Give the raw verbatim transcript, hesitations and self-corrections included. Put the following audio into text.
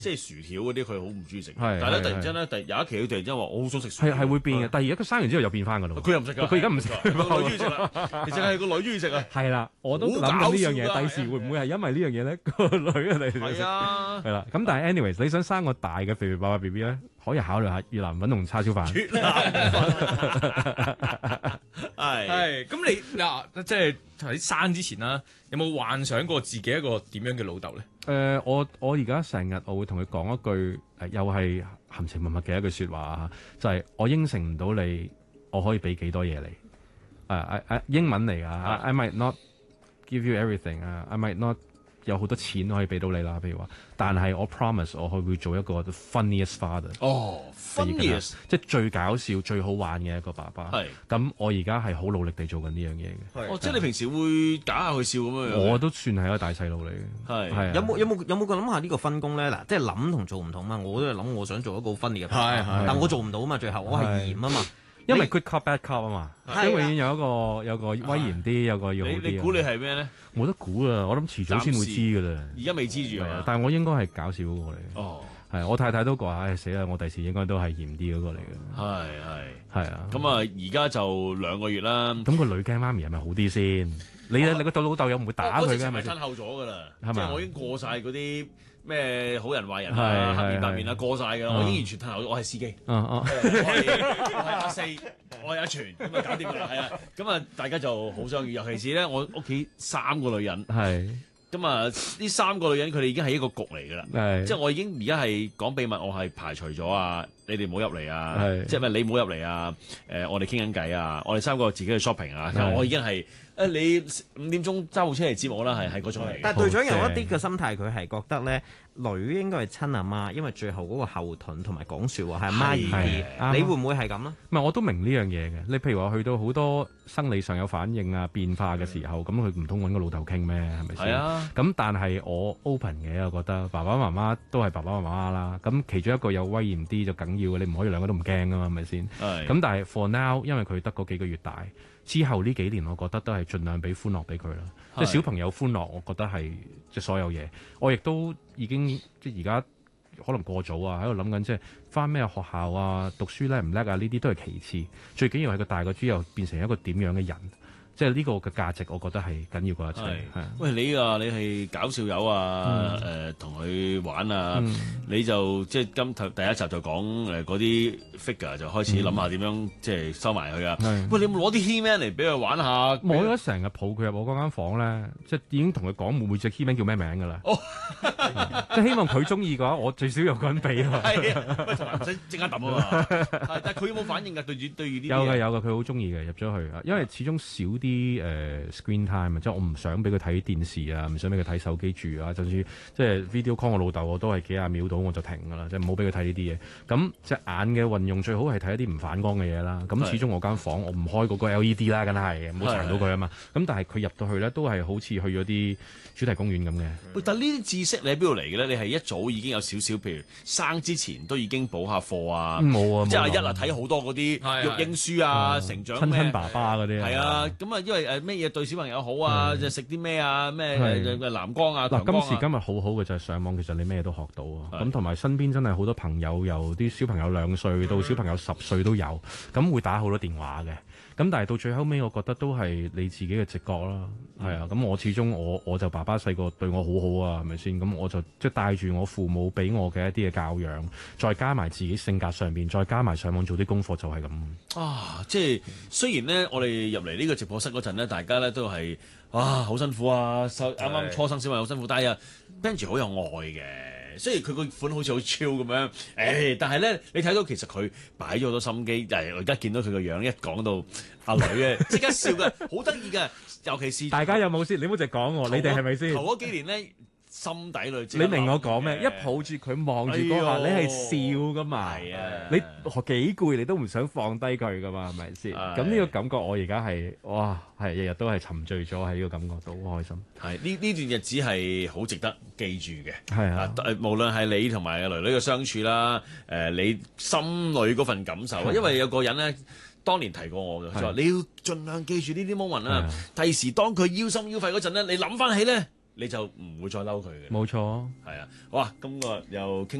即係薯條嗰啲，佢好唔中意食。 係但係咧， 係突然之間咧，第有一期佢突然之間話我好想食薯條。 係係會變嘅，但係而家佢生完之後又變翻㗎啦喎。 佢又唔食㗎。 佢而家唔食。 個女中意食啦。其實係個女中意食啊。 係啦，我都諗緊呢樣嘢，第時會唔會係因為呢樣嘢咧個女嚟？ 係啊。 係啦，咁但係 anyways，你想生個大嘅肥肥白白 B B 咧，可以考慮下越南粉同叉燒飯。 越南粉。係。 係。咁你嗱，即係喺生之前啦，有冇幻想過自己一個點樣嘅老豆咧？ 誒、呃，我我而家成日我會同佢講一句誒、呃，又係含情脈脈嘅一句説話啊，就係、是、我應承唔到你，我可以俾幾多嘢你？誒、uh, 誒英文嚟㗎、uh, ，I might not give you everything 啊、uh, ，I might not 有好多錢可以俾到你啦，譬如話，但係我 promise 我會做一個 funniest father。 哦 ，funniest， 即係最搞笑、最好玩嘅一個爸爸。 係。 咁我而家係好努力地做緊呢樣嘢嘅。 哦，即係你平時會搞下佢笑咁樣樣。 我都算係一個大細路嚟嘅。 係。 係。 有冇有冇有冇個諗下呢個分工咧？嗱，即係諗同做唔同嘛。我都係諗我想做一個分裂嘅爸爸，但我做唔到啊嘛。最後我係嚴啊嘛。 因為 good cop bad cop 啊嘛，因為已經有一個有個威嚴啲，有個要好啲。 你你估你係咩咧？ 冇得估啊！我諗遲早先會知噶啦。 而家未知住啊！ 但係我應該係搞笑嗰個嚟嘅。 哦， 係我太太都話：唉死啦！我第時應該都係嚴啲嗰個嚟嘅。 係係係啊。 咁啊，而家就兩個月啦。 咁個女驚媽咪係咪好啲先？你你個老豆有唔會打佢嘅？係咪親後咗㗎啦？ 係咪？ 即係我已經過晒嗰啲咩好人壞人啊、黑面白面啊，過晒㗎啦。我已經完全褪後，我係司機。 哦哦。 我係阿四，我係阿全，咁啊搞掂㗎啦。係啊，咁啊大家就好相遇，尤其是咧，我屋企三個女人。 係。 咁啊，呢三個女人佢哋已經係一個局嚟㗎啦。 係。 即係我已經而家係講秘密，我係排除咗啊！你哋唔好入嚟啊！ 係。 即係咪你唔好入嚟啊？誒，我哋傾緊偈啊！我哋三個自己去 shopping 啊！我已經係。誒你五點鐘揸部車嚟接我啦，係係嗰種嚟嘅。 但係隊長有一啲嘅心態，佢係覺得咧，女應該係親阿媽，因為最後嗰個後盾同埋講説話係阿媽易啲。你會唔會係咁咧？ 唔係，我都明呢樣嘢嘅。你譬如話去到好多生理上有反應啊、變化嘅時候，咁佢唔通揾個老豆傾咩？係咪先？係啊。咁但係我 open 嘅，我覺得爸爸媽媽都係爸爸媽媽啦。咁其中一個有威嚴啲就緊要嘅，你唔可以兩個都唔驚噶嘛，係咪先？係。咁但係 for now，因為佢得嗰幾個月大。之後呢幾年，我覺得都係盡量俾歡樂俾佢啦。即係小朋友歡樂，我覺得係即係所有嘢。我亦都已經即係而家可能過早啊，喺度諗緊即係返咩學校啊，讀書叻唔叻啊？呢啲都係其次，最緊要係佢大個之後變成一個點樣嘅人。即係呢個嘅價值，我覺得係緊要過一切。係， 喂你啊，你係搞笑友啊，誒同佢玩啊，嗯、你就即係今頭第一集就講誒嗰啲 figure 就開始諗下點樣、嗯、即係收埋佢啊。喂，你有冇攞啲 He-Man 嚟俾佢玩下？ 我而家成日抱佢入我嗰間房咧，即係已經同佢講每每隻 He-Man 叫咩名㗎啦。哦，即係希望佢中意嘅話，我最少有個人俾啊。係啊， 同埋唔使即刻抌啊嘛。係，但係佢有冇反應㗎？對住對住呢啲有嘅有嘅，佢好中意嘅入咗去，因為始終少啲。啲誒、uh, screen time 啊，即係我唔想俾佢睇電視啊，唔想俾佢睇手機住啊，就算即係 video call 我老豆，我都係幾廿秒到我就停㗎啦，即係唔好俾佢睇呢啲嘢。咁隻眼嘅運用最好係睇一啲唔反光嘅嘢啦。咁始終我間房我唔開嗰個 L E D 啦，梗係唔好殘到佢啊嘛。咁但係佢入到去咧，都係好似去咗啲主題公園咁嘅。 喂，但係呢啲知識你喺邊度嚟嘅咧？你係一早已經有少少，譬如生之前都已經補下課啊。 冇啊， 即係阿一啊睇好多嗰啲育嬰書啊，成長親親爸爸嗰啲。 係啊，咁啊，因為誒咩嘢對小朋友好啊，就食啲咩啊，咩藍光啊， 嗱，今時今日好好嘅就係上網，其實你咩都學到啊。咁同埋身邊真係好多朋友，由啲小朋友兩歲到小朋友十歲都有，咁會打好多電話嘅。咁但係到最後尾，我覺得都係你自己嘅直覺啦。係啊，咁我始終我我就爸爸細個對我好好啊，係咪先？咁我就即係帶住我父母俾我嘅一啲嘅教養，再加埋自己性格上邊，再加埋上網做啲功課，就係咁。 啊，即係雖然咧，我哋入嚟呢個直播室嗰陣咧，大家咧都係啊好辛苦啊，啱啱初生小朋友好辛苦，但係啊 Benji 好有愛嘅。雖然佢個款好似好超咁樣，誒，但係咧，你睇到其實佢擺咗好多心機。誒，我而家見到佢個樣，一講到阿女嘅，即刻笑嘅，好得意嘅。尤其是大家有冇先？你唔好淨係講我，你哋係咪先？ 頭嗰幾年咧，心底裏你明我講咩？一抱住佢望住嗰下，你係笑噶嘛？ 係啊， 你幾攰你都唔想放低佢噶嘛？係咪先？咁呢個感覺我而家係哇，係日日都係沉醉咗喺呢個感覺度，好開心。 係呢呢段日子係好值得記住嘅。 係啊， 無論係你同埋女女嘅相處啦，誒，你心裏嗰份感受啊，因為有個人咧。當年提過我嘅，就話你要盡量記住呢啲 moment 啊！第時當佢腰心腰肺嗰陣咧，你諗翻起咧， 你就唔會再嬲佢嘅。 冇錯。 係啊，好啊，今個又傾。